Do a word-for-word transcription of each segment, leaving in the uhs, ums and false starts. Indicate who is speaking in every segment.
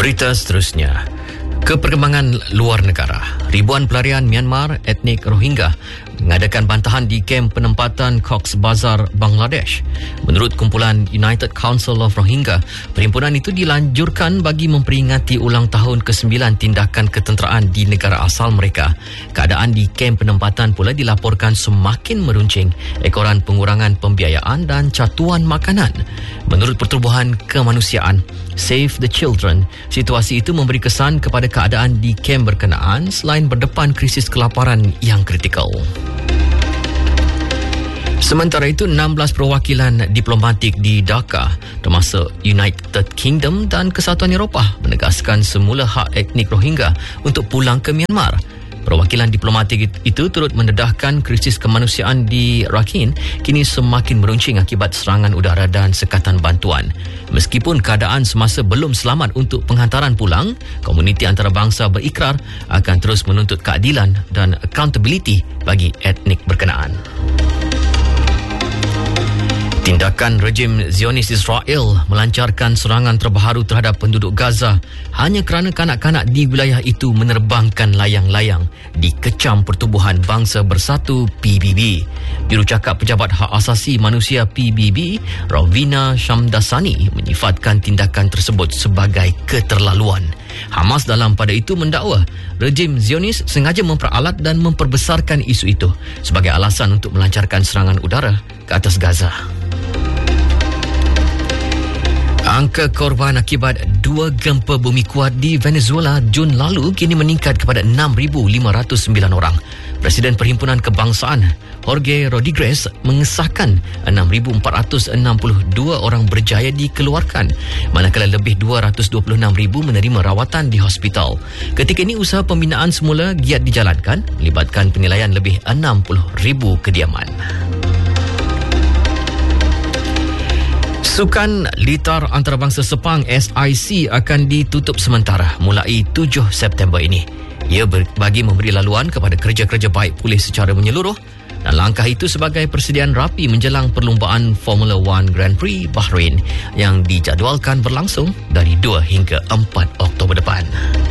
Speaker 1: Berita seterusnya. Keperkembangan luar negara. Ribuan pelarian Myanmar etnik Rohingya mengadakan bantahan di kem penempatan Cox's Bazar, Bangladesh. Menurut kumpulan United Council of Rohingya, perhimpunan itu dilanjurkan bagi memperingati ulang tahun kesembilan tindakan ketenteraan di negara asal mereka. Keadaan di kem penempatan pula dilaporkan semakin meruncing ekoran pengurangan pembiayaan dan catuan makanan. Menurut Pertubuhan Kemanusiaan Save the Children, situasi itu memberi kesan kepada keadaan di kem berkenaan selain berdepan krisis kelaparan yang kritikal. Sementara itu, enam belas perwakilan diplomatik di Dhaka, termasuk United Kingdom dan Kesatuan Eropah, menegaskan semula hak etnik Rohingya untuk pulang ke Myanmar. Perwakilan diplomatik itu turut mendedahkan krisis kemanusiaan di Rakhine kini semakin meruncing akibat serangan udara dan sekatan bantuan. Meskipun keadaan semasa belum selamat untuk penghantaran pulang, komuniti antarabangsa berikrar akan terus menuntut keadilan dan accountability bagi etnik berkenaan. Tindakan rejim Zionis Israel melancarkan serangan terbaru terhadap penduduk Gaza hanya kerana kanak-kanak di wilayah itu menerbangkan layang-layang dikecam Pertubuhan Bangsa Bersatu P B B. Jurucakap Pejabat Hak Asasi Manusia P B B, Ravina Shamdasani, menyifatkan tindakan tersebut sebagai keterlaluan. Hamas dalam pada itu mendakwa rejim Zionis sengaja memperalat dan memperbesarkan isu itu sebagai alasan untuk melancarkan serangan udara ke atas Gaza. Angka korban akibat dua gempa bumi kuat di Venezuela Jun lalu kini meningkat kepada enam ribu lima ratus sembilan orang. Presiden Perhimpunan Kebangsaan Jorge Rodriguez mengesahkan enam ribu empat ratus enam puluh dua orang berjaya dikeluarkan, manakala lebih dua ratus dua puluh enam ribu menerima rawatan di hospital. Ketika ini usaha pembinaan semula giat dijalankan, melibatkan penilaian lebih enam puluh ribu kediaman. Sukan Litar Antarabangsa Sepang S I C akan ditutup sementara mulai tujuh September ini. Ia bagi memberi laluan kepada kerja-kerja baik pulih secara menyeluruh dan langkah itu sebagai persediaan rapi menjelang perlumbaan Formula One Grand Prix Bahrain yang dijadualkan berlangsung dari dua hingga empat Oktober depan.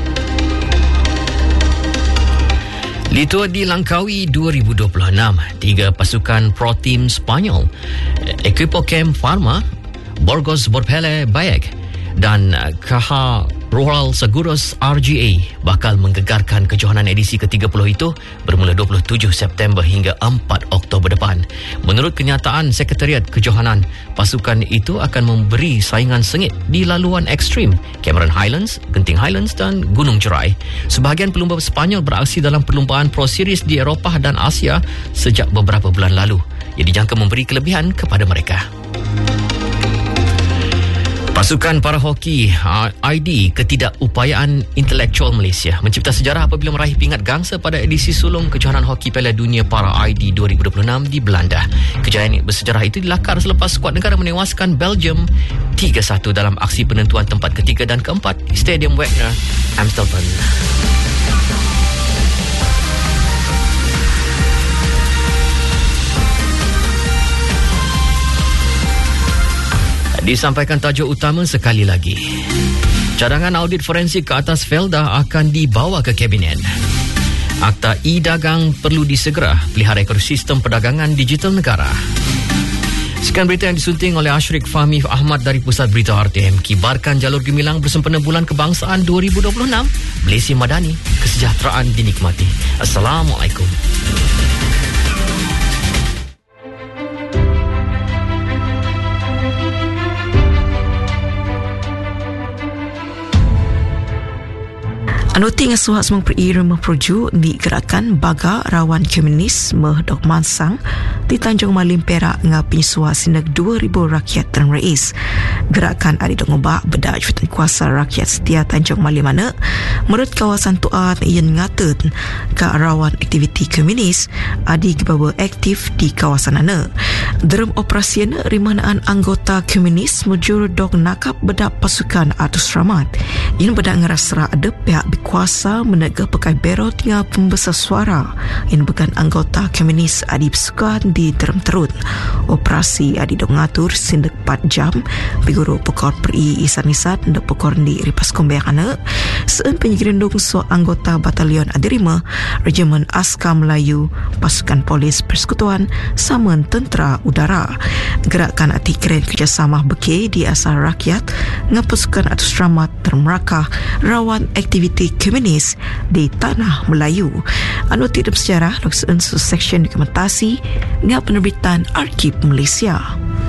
Speaker 1: Litua di Langkawi dua ribu dua puluh enam, tiga pasukan pro tim Spanyol, Equipo Chem Pharma, Burgos Borpele Bayek dan Caja Rural Seguros R G A bakal menggegarkan kejohanan edisi ke tiga puluh itu bermula dua puluh tujuh September hingga empat Oktober depan. Menurut kenyataan Sekretariat Kejohanan, pasukan itu akan memberi saingan sengit di laluan ekstrim Cameron Highlands, Genting Highlands dan Gunung Jerai. Sebahagian pelumba Sepanyol beraksi dalam perlumbaan Pro Series di Eropah dan Asia sejak beberapa bulan lalu. Ia dijangka memberi kelebihan kepada mereka. Pasukan para hoki I D Ketidakupayaan Intelektual Malaysia mencipta sejarah apabila meraih pingat gangsa pada edisi sulung kejohanan hoki Piala Dunia Para I D dua ribu dua puluh enam di Belanda. Kejayaan bersejarah itu dilakar selepas skuad negara menewaskan Belgium tiga satu dalam aksi penentuan tempat ketiga dan keempat di Stadium Wagner, Amstelveen. Disampaikan tajuk utama sekali lagi. Cadangan audit forensik ke atas Felda akan dibawa ke Kabinet. Akta e-dagang perlu disegera pelihara ekosistem perdagangan digital negara. Sekian berita yang disunting oleh Ashrik Fahmi Ahmad dari Pusat Berita R T M. Kibarkan jalur gemilang bersempena Bulan Kebangsaan dua ribu dua puluh enam. Malaysia Madani, kesejahteraan dinikmati. Assalamualaikum.
Speaker 2: Anuti ngasuhak semang peri rumah proju di gerakan Baga Rawan Komunis Mehdok Mansang di Tanjung Malim Perak ngapin suah sinek dua ribu rakyat dan rais. Gerakan adik ngobak bedak jawatan kuasa rakyat setia Tanjung Malim mana menurut kawasan tuan yang ngaten ke rawan aktiviti komunis adik bawa aktif di kawasan ana. Dalam operasi ana rimanaan anggota komunis mujur dok nakap bedak pasukan Atus Rahmat yang bedak ngerasra ada pihak kuasa menegah pakai berot dengan pembesar suara yang bukan anggota Komunis adi bersukan di Terem Terut. Operasi adi dong ngatur sindak empat jam biguru pekor peri isan-isan dan pekor di ripas kombeana seun penyegirindung so anggota batalion adirima Regimen Askar Melayu pasukan polis persekutuan saman tentera udara. Gerakan ati keren kerjasama beke di asal rakyat dengan pasukan atas ramat termerakah rawan aktiviti komunis di Tanah Melayu. Anu tidak sejarah Loksen Seksyen Dokumentasi dengan penerbitan Arkib Malaysia.